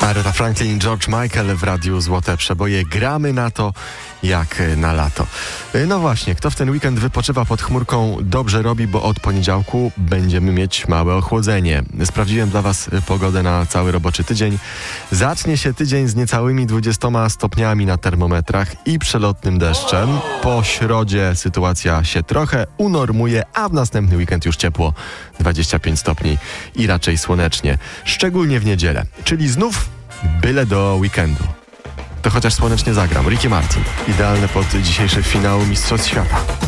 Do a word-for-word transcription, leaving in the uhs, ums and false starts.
Aretha Franklin, George Michael w Radiu Złote Przeboje. Gramy na to jak na lato. No właśnie, kto w ten weekend wypoczywa pod chmurką, dobrze robi, bo od poniedziałku będziemy mieć małe ochłodzenie. Sprawdziłem dla Was pogodę na cały roboczy tydzień. Zacznie się tydzień z niecałymi dwudziestoma stopniami na termometrach i przelotnym deszczem. Po środzie sytuacja się trochę unormuje, a w następny weekend już ciepło, dwadzieścia pięć stopni i raczej słonecznie. Szczególnie w niedzielę, czyli znów byle do weekendu. To chociaż słonecznie zagram. Ricky Martin. Idealne pod dzisiejszy finał Mistrzostw Świata.